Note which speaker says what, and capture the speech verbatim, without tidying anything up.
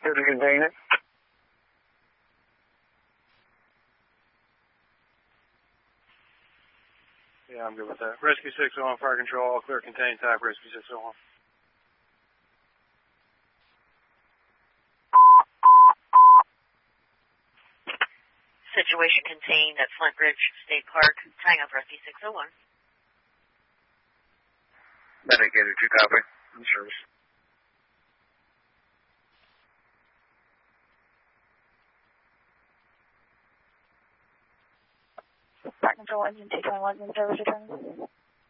Speaker 1: Pretty convenient.
Speaker 2: Yeah, I'm good with that. Rescue six oh one, fire control, all clear, contain, type, Rescue six oh one.
Speaker 3: Situation contained at Flint Ridge State Park, tying up Rescue six oh one.
Speaker 1: Medicated, two copy. In service.
Speaker 4: Fire control, engine two twenty-one, in service return.